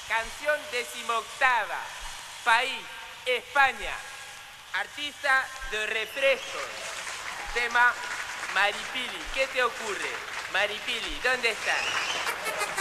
Canción 18ª. País, España. Artista de refrescos. Tema Maripili. ¿Qué te ocurre? Maripili, ¿dónde estás?